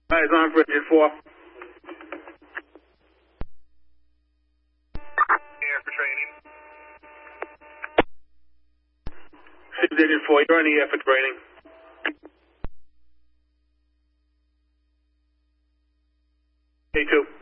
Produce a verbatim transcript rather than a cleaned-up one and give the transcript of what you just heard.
Eyes on for engine four. Air for training. Six engine four, you're on the air for training. A two.